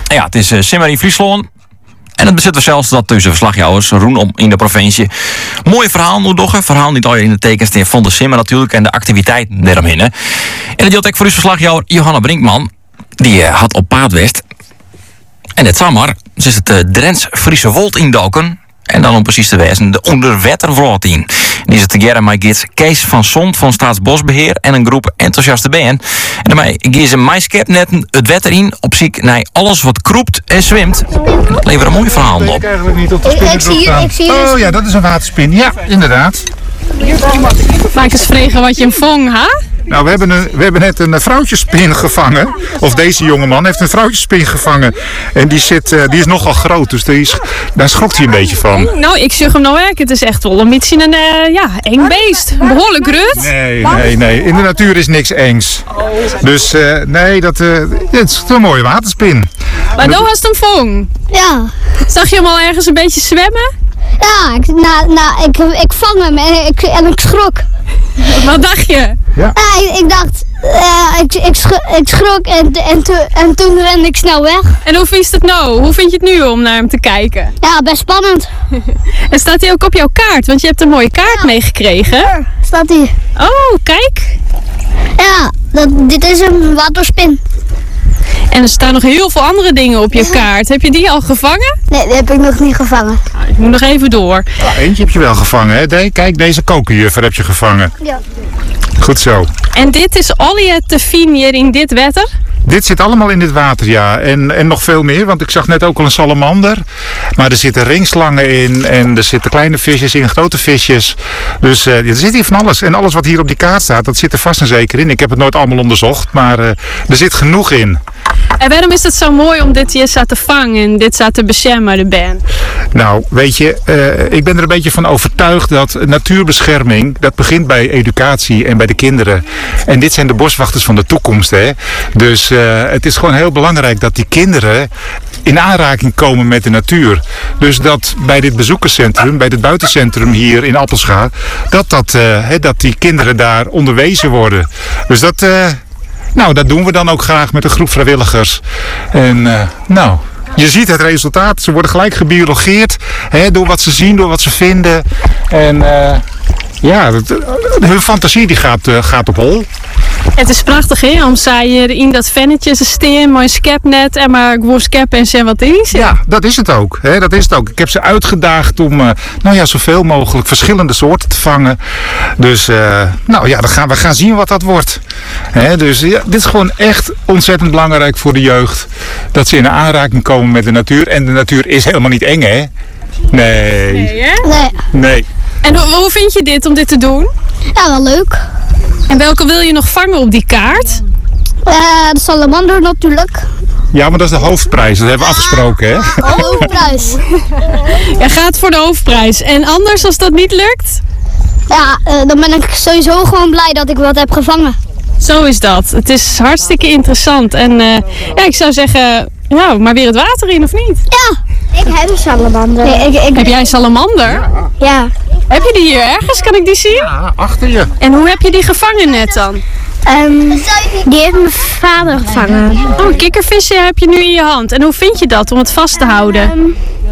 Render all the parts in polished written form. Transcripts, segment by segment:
Ja, het is Simmer in Friesland. En het bezit we zelfs dat tussen verslagjouwers Roen om in de provincie. Mooi verhaal, nu nog een verhaal niet al in de tekens van de Simmer natuurlijk en de activiteiten daaromheen. En dat deelt ook voor uw verslagjouwer Johanna Brinkman. Die had op Paardwest. En het zomaar, ze is het Drents Friese Wold indoken. En dan om precies te wezen, de Onderwettervloot in. Die zit together met gids Kees van Sont van Staatsbosbeheer en een groep enthousiaste band. En daarmee gaan ze MyScapnetten het wetter in op zoek naar alles wat kroept en zwemt. En dat levert een mooi verhaal op. Ik eigenlijk niet op de spin. Ik zie Oh ja, dat is een waterspin. Ja, inderdaad. Maak eens vregen wat je hem vong, ha? Nou, we hebben net een vrouwtjespin gevangen. Of deze jongeman heeft een vrouwtjespin gevangen. En die is nogal groot, dus daar schokt hij een beetje van. Nou, ik zeg hem nou werk. Het is echt wel een beetje een eng beest. Behoorlijk rut. Nee. In de natuur is niks engs. Dus het is een mooie waterspin. Maar nou hast hem vong. Ja. Zag je hem al ergens een beetje zwemmen? Ja, ik vang hem en ik schrok. Wat dacht je? Ja. Ik dacht, ik schrok en toen rende ik snel weg. En hoe vind je het nou? Hoe vind je het nu om naar hem te kijken? Ja, best spannend. En staat hij ook op jouw kaart? Want je hebt een mooie kaart meegekregen. Ja, staat hij. Oh, kijk. Ja, dit is een waterspin. En er staan nog heel veel andere dingen op je kaart. Heb je die al gevangen? Nee, die heb ik nog niet gevangen. Nou, ik moet nog even door. Ja, eentje heb je wel gevangen, hè? Kijk, deze kokenjuffer heb je gevangen. Ja. Goed zo. En dit is al je te zien hier in dit wetter? Dit zit allemaal in dit water, ja. En nog veel meer, want ik zag net ook al een salamander. Maar er zitten ringslangen in en er zitten kleine visjes in, grote visjes. Dus er zit hier van alles. En alles wat hier op die kaart staat, dat zit er vast en zeker in. Ik heb het nooit allemaal onderzocht, maar er zit genoeg in. En waarom is het zo mooi om dit hier te vangen en dit te beschermen, de band? Nou, weet je, ik ben er een beetje van overtuigd dat natuurbescherming, dat begint bij educatie en bij de kinderen. En dit zijn de boswachters van de toekomst, hè. Dus het is gewoon heel belangrijk dat die kinderen in aanraking komen met de natuur. Dus dat bij dit bezoekerscentrum, bij dit buitencentrum hier in Appelscha, dat die kinderen daar onderwezen worden. Dus dat doen we dan ook graag met een groep vrijwilligers. En je ziet het resultaat. Ze worden gelijk gebiologeerd, door wat ze zien, door wat ze vinden. En hun fantasie die gaat op hol. Het is prachtig, hè? Om hier in dat vennetje te staan, mooi skepnet en maar gewoon skeppen en zijn wat in zit. Ja, dat is het ook. Ik heb ze uitgedaagd om zoveel mogelijk verschillende soorten te vangen. Dus we gaan zien wat dat wordt. Dus ja, dit is gewoon echt ontzettend belangrijk voor de jeugd. Dat ze in aanraking komen met de natuur. En de natuur is helemaal niet eng, hè? Nee. Nee, hè? Nee. En hoe vind je dit om dit te doen? Ja, wel leuk. En welke wil je nog vangen op die kaart? De salamander natuurlijk. Ja, maar dat is de hoofdprijs. Dat hebben we afgesproken, hè? Hoofdprijs. Ja, gaat voor de hoofdprijs. En anders, als dat niet lukt? Ja, dan ben ik sowieso gewoon blij dat ik wat heb gevangen. Zo is dat. Het is hartstikke interessant. En ik zou zeggen, maar weer het water in, of niet? Ja. Ik heb een salamander. Heb jij een salamander? Ja. Heb je die hier ergens? Kan ik die zien? Ja, achter je. En hoe heb je die gevangen net dan? Die heeft mijn vader gevangen. Oh, een kikkervisje heb je nu in je hand. En hoe vind je dat om het vast te houden?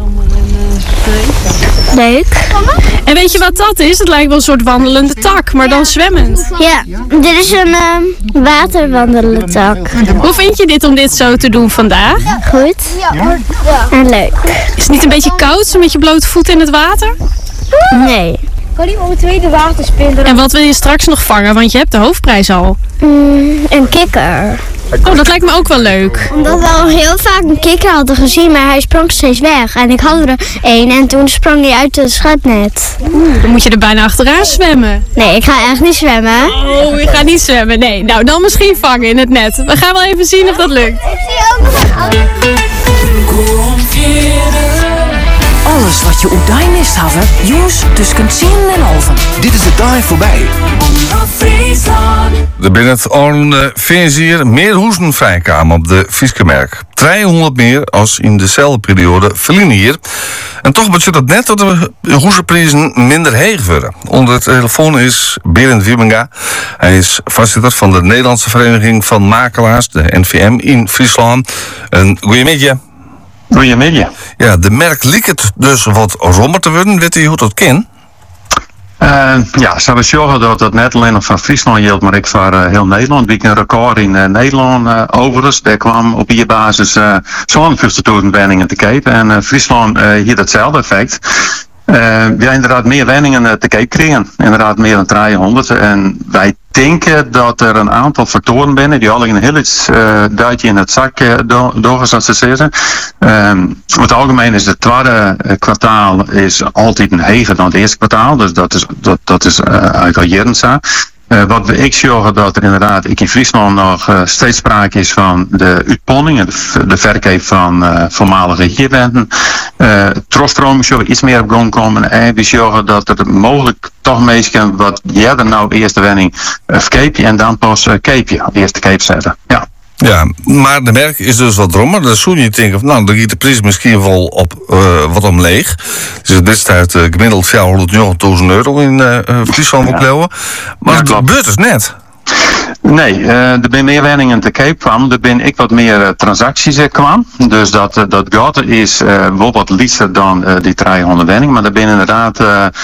Leuk. En weet je wat dat is? Het lijkt wel een soort wandelende tak, maar dan zwemmend. Ja, dit is een waterwandelende tak. Hoe vind je dit om dit zo te doen vandaag? Goed. En leuk. Is het niet een beetje koud, zo met je blote voeten in het water? Nee. Kan die op een tweede waterspin? En wat wil je straks nog vangen? Want je hebt de hoofdprijs al. Een kikker. Oh, dat lijkt me ook wel leuk. Omdat we al heel vaak een kikker hadden gezien, maar hij sprong steeds weg. En ik had er één en toen sprong hij uit het schutnet. Dan moet je er bijna achteraan zwemmen. Nee, ik ga echt niet zwemmen. Oh, je gaat niet zwemmen. Nee, nou dan misschien vangen in het net. We gaan wel even zien of dat lukt. Ik zie ook nog een Alles wat je uit mist hebben, jongens tussen 10 en 11. Dit is de dag voorbij. Er binnen het Oranje Veerzier meer hoezen vrijkamen op de Fieskemerk. 300 meer als in dezelfde periode verliezen hier. En toch betekent dat net dat de hoezenprijzen minder heeg worden. Onder de telefoon is Berend Wiebenga. Hij is voorzitter van de Nederlandse Vereniging van Makelaars, de NVM, in Friesland. Een goeiemiddag. Goeiemiddag. Ja, de merk liek het dus wat rommer te worden. Weet u hoe dat kan? Ja, zou we zorgen dat het net alleen nog van Friesland geldt, maar ik voor heel Nederland. Wie een record in Nederland overigens. Daar kwam op die basis 52.000 woningen te kopen. En Friesland hier hetzelfde effect. We hebben inderdaad meer woningen te koop kregen. Inderdaad meer dan 300. En wij denken dat er een aantal factoren binnen die al een heel iets duitje in het zak doorgaan, zoals ze zeggen. Over het algemeen is het tweede kwartaal is altijd een heger dan het eerste kwartaal. Dus dat is eigenlijk al jaren zo. Wat ik zorgen dat er inderdaad in Friesland nog steeds sprake is van de uitponning, de verkoop van voormalige hierwenten. Trosstroming zullen iets meer op gang komen en we zorgen dat er mogelijk toch meestal wat jij nou eerst de wenning verkeep je en dan pas keep je, eerst de keep zetten. Ja. Ja, maar de merk is dus wat rommer. Dan zou je denken van, nou, dan gaat de prijs misschien wel op wat omleeg. Dus het best uit gemiddeld 490.000 euro in Friesland verkleven. Maar het gebeurt dus net. Nee, er zijn meer woningen te koop kwam. Er ben ik wat meer transacties kwam. Dus dat gaat is wel wat liefster dan die 300 woningen. Maar er zijn inderdaad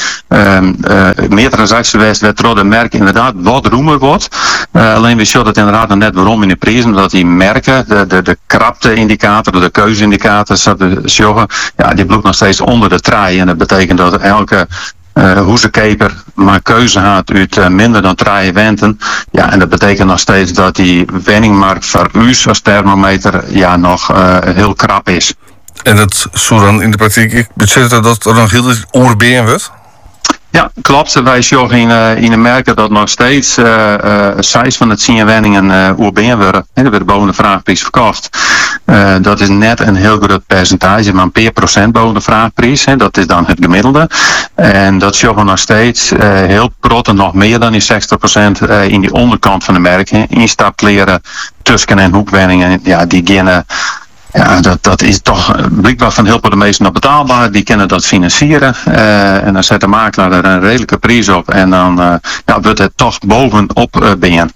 meer transacties geweest. Waardoor de merk inderdaad wat roemer wordt. Alleen we zien dat inderdaad net waarom in de prijzen. Dat die merken, de krapte-indicator, de keuze-indicator, ja, die bloedt nog steeds onder de trui. En dat betekent dat elke hoezenkeper maar keuze had uit minder dan 3 wenten. Ja, en dat betekent nog steeds dat die woningmarkt voor u als thermometer ja, nog heel krap is. En dat zou dan in de praktijk betekenen dat er nog heel iets oorbeen wordt? Ja, klopt. Wij zien in de merken dat nog steeds 6 van het 10 woningen oorbeen worden. Er wordt boven de vraagprijs verkocht. Dat is net een heel groot percentage, maar een % boven de vraagprijs. Dat is dan het gemiddelde. En dat zien we nog steeds heel groot en nog meer dan die 60% in die onderkant van de merken. Instapkleren, tusken- en hoekwoningen, ja, die beginnen. Ja, dat is toch blijkbaar van heel veel de meesten nog betaalbaar. Die kunnen dat financieren. En dan zet de makelaar er een redelijke prijs op. En dan wordt het toch bovenop binnen.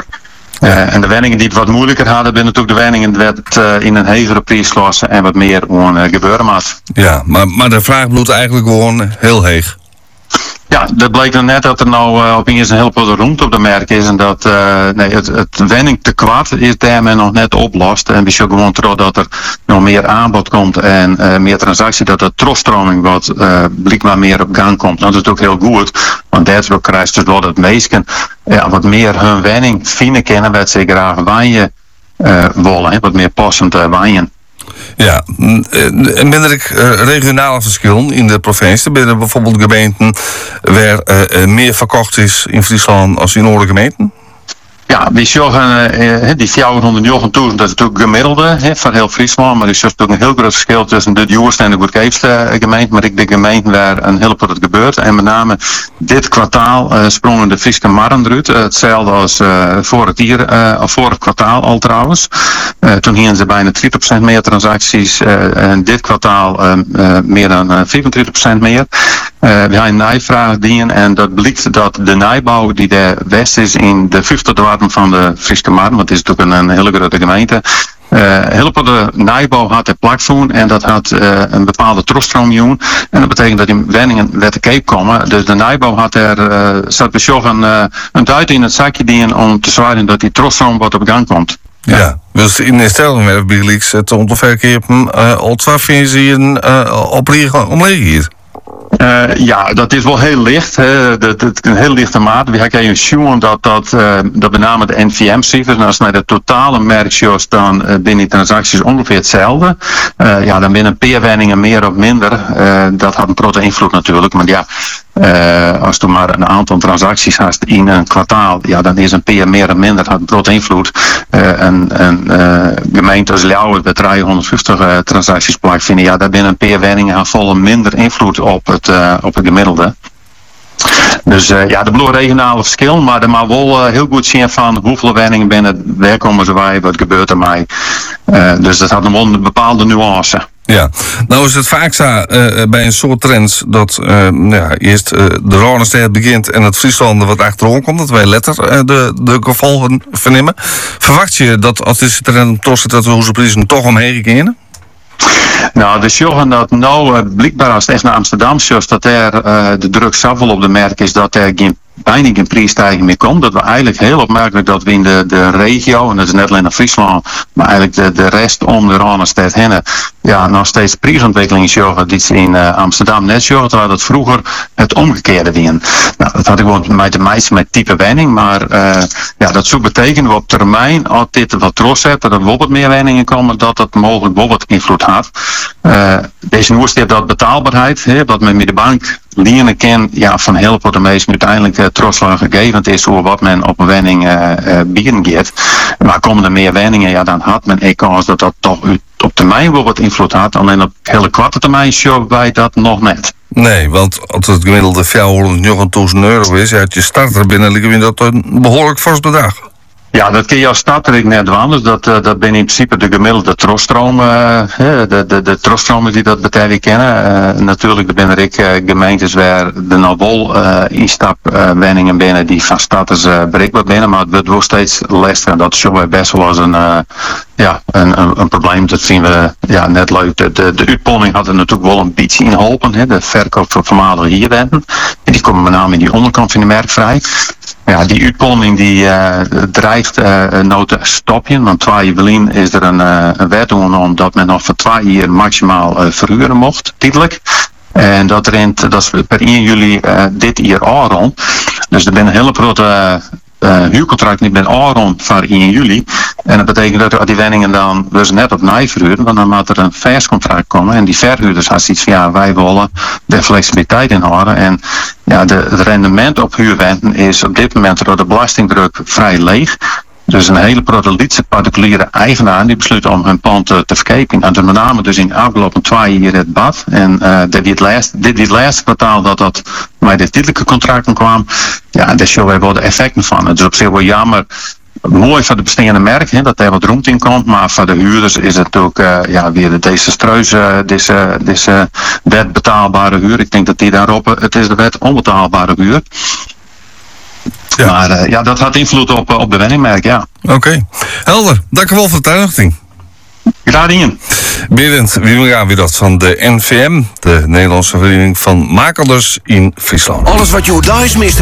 En de woningen die het wat moeilijker hadden, zijn natuurlijk de woningen die het in een hogere prijs lossen en wat meer gebeuren moet. Ja, maar de vraag bloedt eigenlijk gewoon heel heeg. Ja, dat bleek dan net dat er nou opeens een heel veel ruimte op de merk is en dat het wenning te kwart is daarmee nog net oplost. En we zien gewoon dat er nog meer aanbod komt en meer transactie, dat de trosstroming wat blijkbaar meer op gang komt. Dat is ook heel goed, want daardoor krijgt dus wel dat meesten wat meer hun wenning vinden kennen, wat ze graag wijnen willen, wat meer passend wijnen. Ja, en ben er regionale verschillen in de provincie? Ben er bijvoorbeeld gemeenten waar meer verkocht is in Friesland als in andere gemeenten? Ja, we zeggen die 490.000, dat is natuurlijk gemiddelde van heel Friesland, maar er is natuurlijk een heel groot verschil tussen de duurste en de goedkoopste gemeente, maar ik de gemeenten waar een heel veel het gebeurt. En met name dit kwartaal sprongen de Frieske marren eruit, hetzelfde als vorig kwartaal al trouwens. Toen hingen ze bijna 30% meer transacties en dit kwartaal meer dan 25% meer. We hebben een nijvraag dienen en dat blijkt dat de nijbouw die de west is in de 50 dwarpen van de Frieske marren, want het is natuurlijk een hele grote gemeente. Heel veel de nijbouw had er plakvoer en dat had een bepaalde trosstromjoen. En dat betekent dat die wenningen werd te keep komen. Dus de nijbouw had zat een duit in het zakje dienen om te zorgen dat die trostroom wat op gang komt. Ja, dus in de stelling met Biglix het onderverkeer al 12 zien omleeg hier. Ja, dat is wel heel licht. Dat is een heel lichte maat. We hebben zien dat met name de NVM-cijfers, en als je naar de totale merkshows, dan binnen die transacties ongeveer hetzelfde. Dan binnen peerwenningen meer of minder. Dat had een grote invloed natuurlijk. Maar ja, Als je maar een aantal transacties hebt in een kwartaal, ja, dan is een peer meer en minder had groot invloed. Een gemeente als Ljouwert bij 350 transacties plaatsvinden, ja, daar binnen een peer wenningen volle minder invloed op het gemiddelde. Dus ja, de bloed regionale verschil, maar er mag wel heel goed zien van hoeveel wenningen binnen, waar komen ze bij, wat gebeurt er mee. Dus dat had nog wel een bepaalde nuance. Ja, nou is het vaak zo bij een soort trends dat eerst de Rijnstad begint en het Friesland er wat achterom komt, dat wij letter de gevolgen vernemen. Verwacht je dat als deze trend toch zit dat we onze prijzen toch omheen gaan? Nou, de zorgen dat nou blijkbaar als het echt naar Amsterdam zoals dat er de druk zoveel op de merk is dat er bijna geen prijsstijging meer komt. Dat we eigenlijk heel opmerkelijk dat we in de regio, en dat is net alleen naar Friesland, maar eigenlijk de rest om de Rijnstad heen, ja, nog steeds prijsontwikkeling zorgen die ze in Amsterdam net zorgen, terwijl dat vroeger het omgekeerde wien. Nou, dat had ik gewoon met de meeste met type wenning, maar ja, dat zou betekenen op termijn, als dit wat trots zet, dat er wel wat meer wenningen komen, dat dat mogelijk wel wat invloed had. Deze nieuwe stip dat betaalbaarheid, wat men met de bank lenen kan, ja, van heel veel de meesten uiteindelijk trotslang gegeven is hoe wat men op een wenning bieden gaat. Maar komen er meer wenningen, ja, dan had men kans dat dat toch op termijn wel wat invloed had. Alleen op hele korte termijn zien wij dat nog net. Nee, want als het gemiddelde 400.000 euro is uit je starter binnen, liggen we dat een behoorlijk vast bedrag. Ja, dat kun je als starter net doen. Dus dat ben in principe de gemiddelde troststromen, de troststromen die dat betalen kennen. Natuurlijk ben ik gemeentes waar de nog wel instapwenningen binnen die van starters bereikbaar binnen, maar het wordt wel steeds lastiger. Dat is zo best wel als een probleem. Dat vinden we ja, net leuk. De uitpolling had er natuurlijk wel een beetje in geholpen. De verkoop van voormalige hierwenden. En die komen met name in die onderkant van de merk vrij. Ja, die uitpolling die dreigt nou te stoppen. Want 2 Berlijn is er een wet om dat men nog voor 2 jaar maximaal verhuren mocht, tijdelijk. En dat is per 1 juli dit jaar al rond. Dus er zijn een hele grote huurcontract niet met Aron voor 1 juli. En dat betekent dat die wenningen dan dus net opnieuw verhuren, want dan moet er een verscontract komen. En die verhuurders hadden zoiets van ja, wij willen de flexibiliteit inhouden. En ja, het rendement op huurwenden is op dit moment door de belastingdruk vrij leeg. Dus een hele grote particuliere eigenaar die besluit om hun pand te verkopen. En met name dus in de afgelopen 2 jaar het bad. En dit laatste kwartaal dat met de tijdelijke contracten kwam, ja, daar zien we wel de effecten van. Het is op zich wel jammer. Mooi voor de bestaande merk, dat er wat ruimte in komt, maar voor de huurders is het ook weer de desastreuze, deze wet betaalbare huur. Ik denk dat die daarop, het is de wet onbetaalbare huur. Ja. Maar ja, dat had invloed op de wenningmerk, ja. Oké. Helder. Dank u wel voor de toelichting. Graag gedaan. Berend Wielinga weer dat van de NVM, de Nederlandse Vereniging van Makelaars in Friesland. Alles wat je thuis mist.